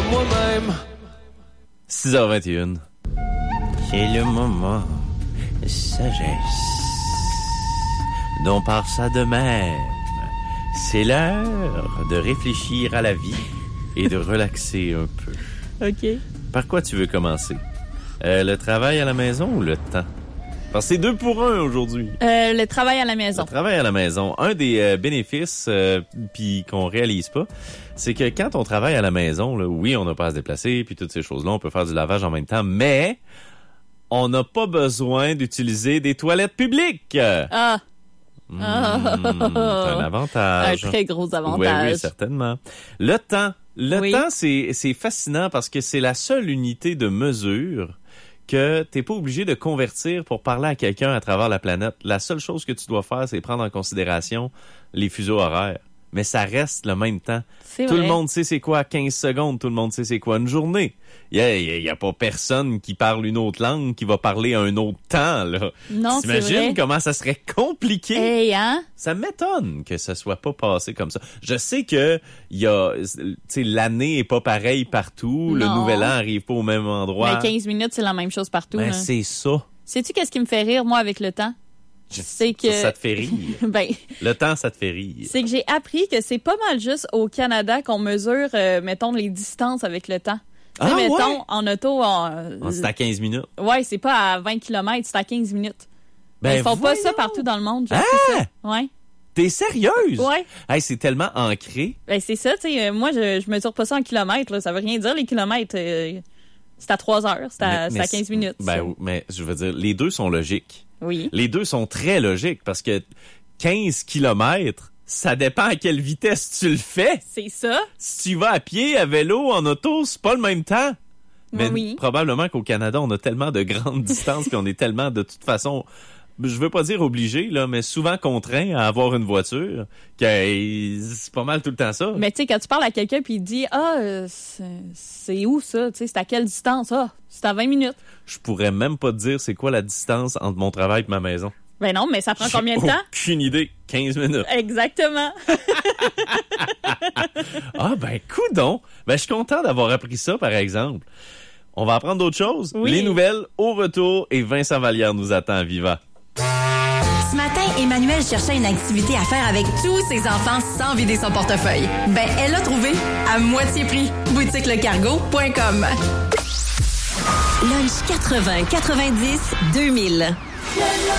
moi-même. 6h21. C'est le moment de sagesse dont par ça de même. C'est l'heure de réfléchir à la vie et de relaxer un peu. OK. Par quoi tu veux commencer? Le travail à la maison ou le temps? Parce que c'est 2 pour 1 aujourd'hui. Le travail à la maison. Le travail à la maison. Un des bénéfices puis qu'on réalise pas, c'est que quand on travaille à la maison, là, oui, on n'a pas à se déplacer puis toutes ces choses-là, on peut faire du lavage en même temps, mais on n'a pas besoin d'utiliser des toilettes publiques. Ah! C'est un avantage. Un très gros avantage. Oui, certainement. Le temps. Oui. Temps, c'est fascinant parce que c'est la seule unité de mesure que t'es pas obligé de convertir pour parler à quelqu'un à travers la planète. La seule chose que tu dois faire, c'est prendre en considération les fuseaux horaires. Mais ça reste le même temps. C'est Tout vrai. le monde sait c'est quoi 15 secondes, tout le monde sait c'est quoi une journée. Il y a pas personne qui parle une autre langue qui va parler à un autre temps, là. Non, c'est T'imagines vrai. comment ça serait compliqué? Hey, hein? Ça m'étonne que ça soit pas passé comme ça. Je sais que il y a, tu sais, l'année est pas pareille partout, le Non. nouvel an arrive pas au même endroit. Mais 15 minutes, c'est la même chose partout. Ben, là. c'est ça. Sais-tu qu'est-ce qui me fait rire, moi, avec le temps? C'est que... Ça te fait rire. Ben, Le temps, ça te fait rire. c'est que j'ai appris que c'est pas mal juste au Canada qu'on mesure, mettons, les distances avec le temps. Tu sais, Ah, mettons, ouais? en auto, C'est à 15 minutes. ouais, c'est pas à 20 km, c'est à 15 minutes. Mais ils font pas ça voyons. partout dans le monde. Ah! Ça. Ouais. T'es sérieuse? Ouais. Hey, c'est tellement ancré. Ben, c'est ça, tu sais. Moi, je mesure pas ça en kilomètres, là. Ça veut rien dire, les kilomètres. C'est à 3 heures, c'est à 15 minutes. Ben, ça. oui, mais je veux dire, les deux sont logiques. Oui. Les deux sont très logiques parce que 15 kilomètres, ça dépend à quelle vitesse tu le fais. C'est ça. Si tu vas à pied, à vélo, en auto, c'est pas le même temps. Mais Oui. probablement qu'au Canada, on a tellement de grandes distances qu'on est tellement, de toute façon, je veux pas dire obligé, là, mais souvent contraint à avoir une voiture, que c'est pas mal tout le temps ça. Mais tu sais, quand tu parles à quelqu'un puis il dit c'est où ça? Tu sais, c'est à quelle distance? Ah, c'est à 20 minutes. Je pourrais même pas te dire c'est quoi la distance entre mon travail et ma maison. Ben non, mais ça prend combien de J'ai temps? aucune idée. 15 minutes. Exactement. Ah, ben, coudonc. Ben, je suis content d'avoir appris ça, par exemple. On va apprendre d'autres choses. Oui. Les nouvelles au retour et Vincent Vallière nous attend à Viva. Ce matin, Emmanuel cherchait une activité à faire avec tous ses enfants sans vider son portefeuille. Ben, elle l'a trouvé à moitié prix. boutiquelecargo.com. Lunch 80, 90, 2000.